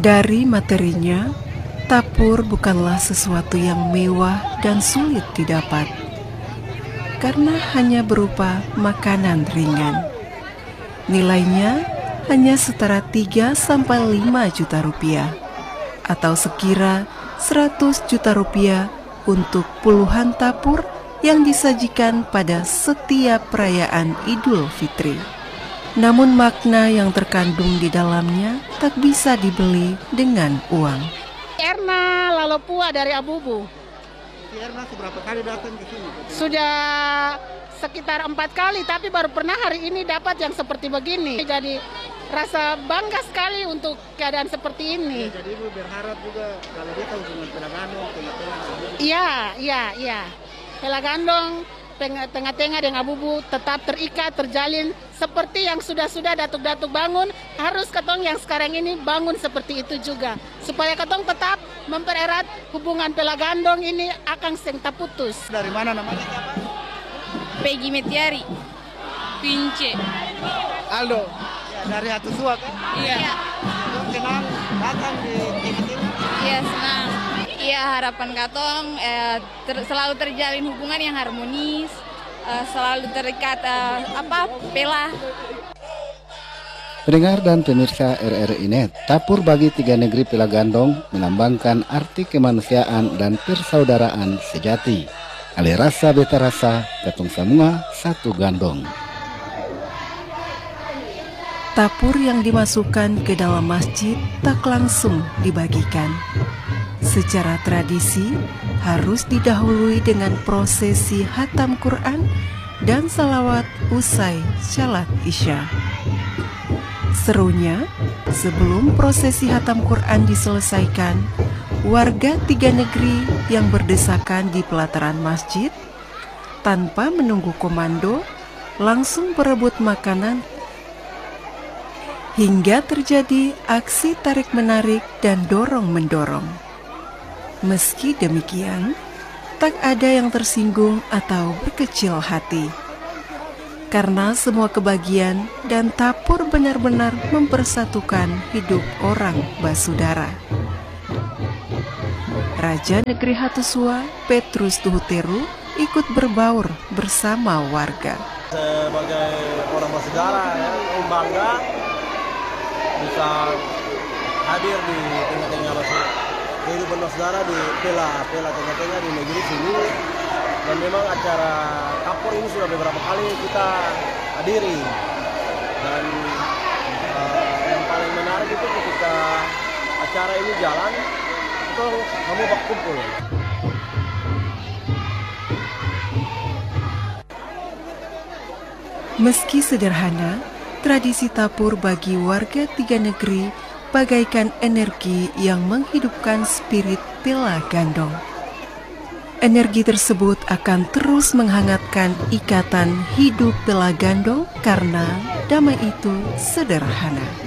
Dari materinya, tapur bukanlah sesuatu yang mewah dan sulit didapat, karena hanya berupa makanan ringan. Nilainya hanya setara 3-5 juta rupiah, atau sekira 100 juta rupiah untuk puluhan tapur yang disajikan pada setiap perayaan Idul Fitri. Namun makna yang terkandung di dalamnya tak bisa dibeli dengan uang. Erna Lalopua dari Abubu. Erna seberapa kali datang ke sini? Sudah sekitar 4 kali, tapi baru pernah hari ini dapat yang seperti begini. Jadi rasa bangga sekali untuk keadaan seperti ini. Ya, jadi Ibu berharap juga kalau kita hubungan Pelagandong, Tengah-Tengah. Iya. Pelagandong, Tengah-Tengah dengan Abubu tetap terikat, terjalin seperti yang sudah datuk-datuk bangun. Harus katong yang sekarang ini bangun seperti itu juga, supaya katong tetap mempererat hubungan Pelagandong ini akan seng tak putus. Dari mana namanya siapa? Peggy Metiari, Pince. Aldo. Ya, dari Hatusua kan? Iya. Katong senang datang di Tengah-Tengah. Iya, senang. Iya, harapan katong selalu terjalin hubungan yang harmonis, selalu terikat Pela. Pendengar dan pemirsa RRI Net, Tapur bagi tiga negeri Pelagandong melambangkan arti kemanusiaan dan persaudaraan sejati. Ale rasa beta rasa, katong semua satu gandong. Tapur yang dimasukkan ke dalam masjid tak langsung dibagikan. Secara tradisi, harus didahului dengan prosesi hatam Quran dan salawat usai salat Isya. Serunya, sebelum prosesi hatam Quran diselesaikan, warga tiga negeri yang berdesakan di pelataran masjid, tanpa menunggu komando, langsung berebut makanan hingga terjadi aksi tarik-menarik dan dorong-mendorong. Meski demikian, tak ada yang tersinggung atau berkecil hati, karena semua kebagian dan tapur benar-benar mempersatukan hidup orang basudara. Raja Negeri Hatusua, Petrus Tuhuteru, ikut berbaur bersama warga. Sebagai orang basudara, bangga bisa hadir di tengah-tengah kehidupan saudara di Pela Tengah-Tengah di negeri sini. Dan memang acara tapur ini sudah beberapa kali kita hadiri. Dan yang paling menarik itu ketika acara ini jalan, itu kamu berkumpul. Meski sederhana, tradisi tapur bagi warga tiga negeri bagaikan energi yang menghidupkan spirit Pelagandong. Energi tersebut akan terus menghangatkan ikatan hidup Pelagandong karena damai itu sederhana.